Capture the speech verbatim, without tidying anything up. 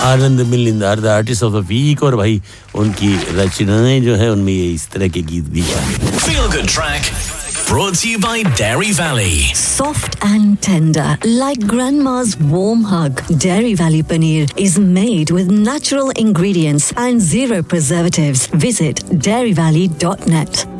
Anand मिलिंदार the artist of the week और भाई उनकी रचनाएं जो है उनमें ये इस तरह के गीत भी हैं. Feel Good Track brought to you by Dairy Valley. Soft and tender, like grandma's warm hug. Dairy Valley paneer is made with natural ingredients and zero preservatives. Visit dairy valley dot net.